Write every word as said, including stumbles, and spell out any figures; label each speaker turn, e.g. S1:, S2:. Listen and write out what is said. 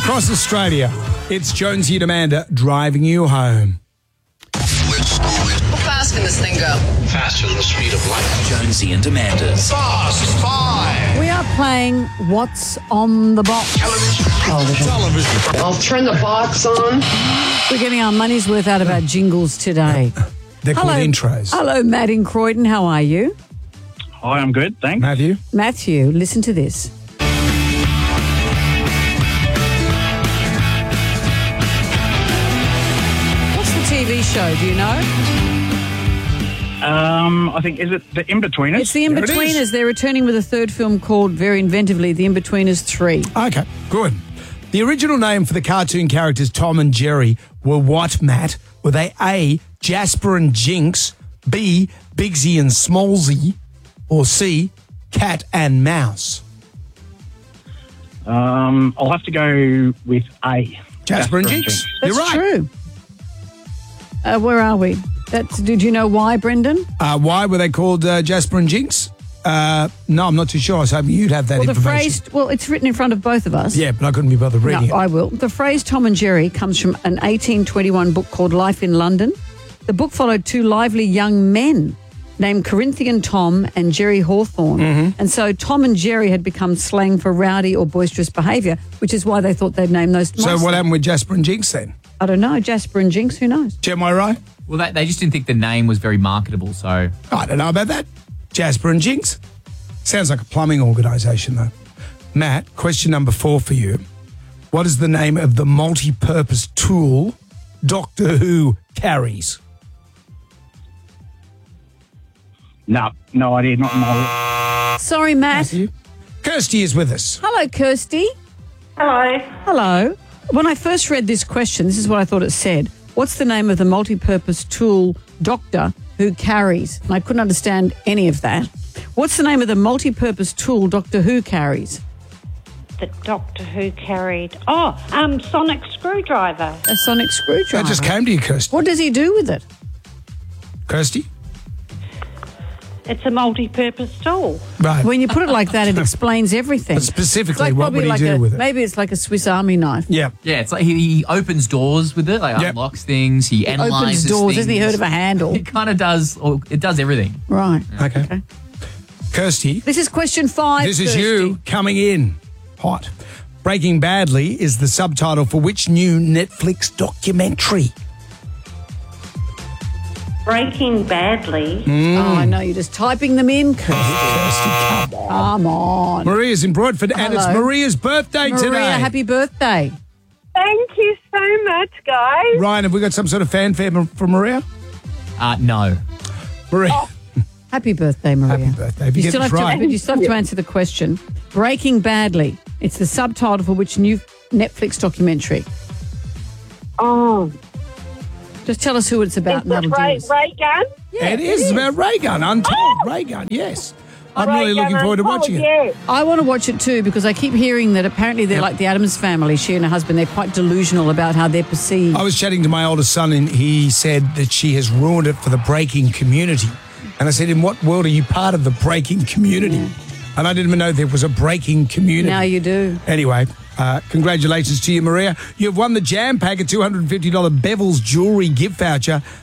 S1: Across Australia, it's Jonesy and Amanda driving you home.
S2: How fast can this thing go?
S3: Faster than the speed of light.
S4: Jonesy and Amanda's
S3: Fast Five.
S5: We are playing What's on the Box.
S3: Television.
S1: Television.
S2: I'll turn the box on.
S5: We're getting our money's worth out of our jingles today.
S1: They're called intros.
S5: Hello, Matt in Croydon. How are you?
S6: Hi, I'm good, thanks.
S1: Matthew?
S5: Matthew, listen to this. What's the T V show? Do you know?
S6: Um, I think, is it The In-Betweeners?
S5: It's The
S1: it is.
S5: In-Betweeners. They're returning with a third film called, very inventively, The In-Betweeners three.
S1: Okay, good. The original name for the cartoon characters Tom and Jerry were what, Matt? Were they A, Jasper and Jinx, B, Bigsy and Smallsy, or C, Cat and Mouse?
S6: Um, I'll have to go with A.
S1: Jasper and Jinx.
S5: That's
S1: You're right.
S5: true. Uh, where are we? That's, did you know why, Brendan?
S1: Uh, why were they called uh, Jasper and Jinx? Uh, no, I'm not too sure. I was hoping you'd have that
S5: Well, the
S1: information.
S5: phrase, well, it's written in front of both of us.
S1: Yeah, but I couldn't be bothered reading
S5: No,
S1: it.
S5: I will. The phrase Tom and Jerry comes from an eighteen twenty-one book called Life in London. The book followed two lively young men named Corinthian Tom and Jerry Hawthorne.
S1: Mm-hmm.
S5: And so Tom and Jerry had become slang for rowdy or boisterous behaviour, which is why they thought they'd name those.
S1: So what happened with Jasper and Jinx then?
S5: I don't know. Jasper and Jinx, who knows?
S1: Am I right?
S7: Well, they, they just didn't think the name was very marketable, so...
S1: I don't know about that. Jasper and Jinx. Sounds like a plumbing organisation, though. Matt, question number four for you. What is the name of the multi-purpose tool Doctor Who carries?
S6: No, no idea, not my...
S5: Sorry, Matt.
S1: Matthew? Kirsty is with us.
S5: Hello, Kirsty.
S8: Hello.
S5: Hello. When I first read this question, this is what I thought it said. What's the name of the multi-purpose tool Doctor Who carries? And I couldn't understand any of that. What's the name of the multi-purpose tool Doctor Who carries?
S8: The Doctor Who carried... Oh, um, sonic screwdriver.
S5: A sonic screwdriver.
S1: That just came to you, Kirsty.
S5: What does he do with it?
S1: Kirsty?
S8: It's a multi-purpose tool.
S1: Right.
S5: When you put it like that, it explains everything.
S1: But specifically,
S5: It's like
S1: what
S5: probably
S1: would he
S5: like
S1: do
S5: a,
S1: with it?
S5: Maybe it's like a Swiss Army knife.
S1: Yeah.
S7: Yeah, it's like he, he opens doors with it, like
S1: Yep.
S7: unlocks things, he
S5: Opens
S7: analyzes
S5: doors.
S7: things.
S5: Hasn't he heard of a handle?
S7: It kind of does, or it does everything.
S5: Right.
S1: Okay.
S5: Okay.
S1: Kirsty,
S5: This is question five.
S1: this is
S5: Kirsty.
S1: you coming in hot. Breaking Badly is the subtitle for which new Netflix documentary?
S8: Breaking Badly.
S5: Oh, I know. You're just typing them in, Kirsty.
S1: Kirsty, come on.
S5: Come on.
S1: Maria's in Broadford, and it's
S5: Hello.
S1: Maria's birthday
S5: Maria,
S1: today.
S5: happy birthday.
S9: Thank you so much, guys.
S1: Ryan, have we got some sort of fanfare for Maria?
S7: Uh, no.
S1: Maria,
S5: Happy birthday, Maria.
S1: happy birthday. If you,
S5: You
S1: get
S5: still,
S1: it
S5: have to,
S1: right.
S5: but you still have to answer the question. Breaking Badly. It's the subtitle for which new Netflix documentary.
S9: Oh,
S5: Just tell us who it's about.
S9: is
S5: and that'll
S9: it
S5: do
S9: Ray,
S5: us.
S9: Ray Gun?
S5: Yeah,
S1: it is. It's about Ray Gun, Untold. Ray Gun, yes. I'm
S9: Ray
S1: really
S9: Gun
S1: looking forward to
S9: Untold,
S1: watching it.
S9: Yeah.
S5: I want to watch it too because I keep hearing that apparently they're like the Addams family. She and her husband, they're quite delusional about how they're perceived.
S1: I was chatting to my oldest son, and he said that she has ruined it for the breaking community. And I said, in what world are you part of the breaking community?
S5: Yeah.
S1: And I didn't even know there was a breaking community.
S5: Now you do.
S1: Anyway, uh, congratulations to you, Maria. You've won the Jam Pack, a two hundred fifty dollars Bevel's Jewellery gift voucher.